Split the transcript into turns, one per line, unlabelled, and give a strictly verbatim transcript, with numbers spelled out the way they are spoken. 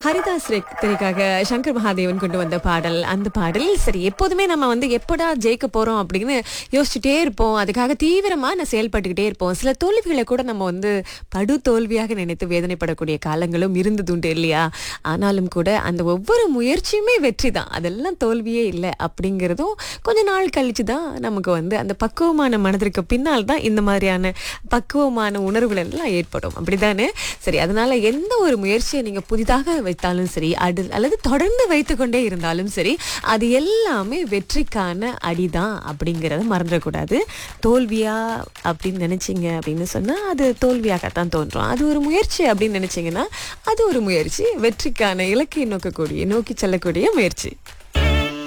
ஹரிதாஸ் திரைக்காக சங்கர் மகாதேவன் கொண்டு வந்த பாடல். அந்த பாடல் சரி, எப்போதுமே நம்ம வந்து எப்படா ஜெயிக்க போறோம் அப்படின்னு யோசிச்சுட்டே இருப்போம். அதுக்காக தீவிரமா நான் செயல்பட்டுக்கிட்டே இருப்போம். சில தோல்விகளை கூட நம்ம வந்து படு தோல்வியாக நினைத்து வேதனைப்படக்கூடிய காலங்களும் இருந்ததுண்டு இல்லையா? ஆனாலும் கூட அந்த ஒவ்வொரு முயற்சியுமே வெற்றி தான், அதெல்லாம் தோல்வியே இல்லை அப்படிங்கிறதும் கொஞ்ச நாள் கழிச்சு தான் நமக்கு வந்து அந்த பக்குவமான மனதிற்கு பின்னால் தான் இந்த மாதிரியான பக்குவமான உணர்வுகள் எல்லாம் ஏற்படும். அப்படிதானே? சரி, அதனால எந்த ஒரு முயற்சியை நீங்க புதிதாக வைத்தாலும் சரி, அடு அல்லது தொடர்ந்து வைத்துக்கொண்டே இருந்தாலும் சரி, அது எல்லாமே வெற்றிக்கான அடிதான் அப்படிங்கிறத மறந்துடக்கூடாது. தோல்வியா அப்படின்னு நினைச்சீங்க அப்படின்னு சொன்னா அது தோல்வியாகத்தான் தோன்றும். அது ஒரு முயற்சி அப்படின்னு நினைச்சீங்கன்னா அது ஒரு முயற்சி, வெற்றிக்கான இலக்கை நோக்கக்கூடிய நோக்கி செல்லக்கூடிய முயற்சி.